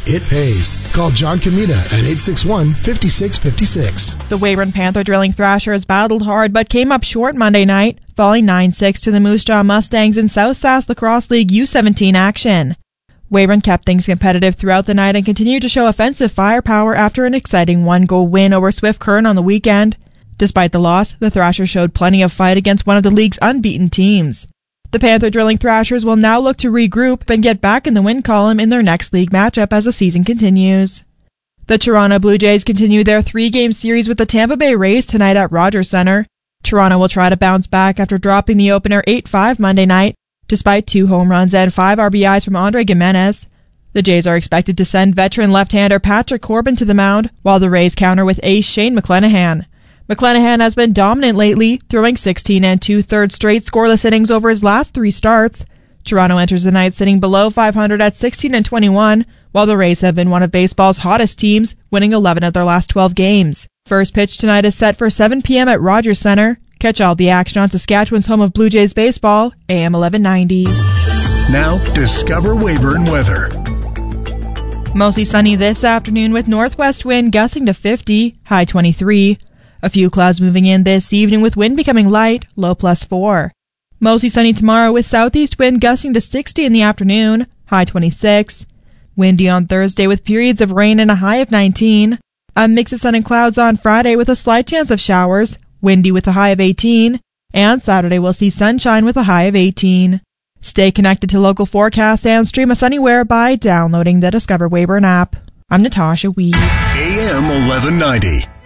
It pays. Call John Comita at 861-5656. The Weyburn Panther Drilling Thrashers battled hard but came up short Monday night, falling 9-6 to the Moose Jaw Mustangs in South Sask Lacrosse League U17 action. Weyburn kept things competitive throughout the night and continued to show offensive firepower after an exciting one-goal win over Swift Current on the weekend. Despite the loss, the Thrashers showed plenty of fight against one of the league's unbeaten teams. The Panther Drilling Thrashers will now look to regroup and get back in the win column in their next league matchup as the season continues. The Toronto Blue Jays continue their 3-game series with the Tampa Bay Rays tonight at Rogers Centre. Toronto will try to bounce back after dropping the opener 8-5 Monday night, despite 2 home runs and 5 RBIs from Andre Gimenez. The Jays are expected to send veteran left-hander Patrick Corbin to the mound, while the Rays counter with ace Shane McClanahan. McClanahan has been dominant lately, throwing 16 2/3 straight scoreless innings over his last 3 starts. Toronto enters the night sitting below 500 at 16-21, while the Rays have been one of baseball's hottest teams, winning 11 of their last 12 games. First pitch tonight is set for 7 p.m. at Rogers Centre. Catch all the action on Saskatchewan's home of Blue Jays baseball, AM 1190. Now, discover Weyburn weather. Mostly sunny this afternoon with northwest wind gusting to 50, high 23. A few clouds moving in this evening with wind becoming light, low +4. Mostly sunny tomorrow with southeast wind gusting to 60 in the afternoon, high 26. Windy on Thursday with periods of rain and a high of 19. A mix of sun and clouds on Friday with a slight chance of showers, windy with a high of 18. And Saturday we'll see sunshine with a high of 18. Stay connected to local forecasts and stream us anywhere by downloading the Discover Weyburn app. I'm Natasha Weed. AM 1190.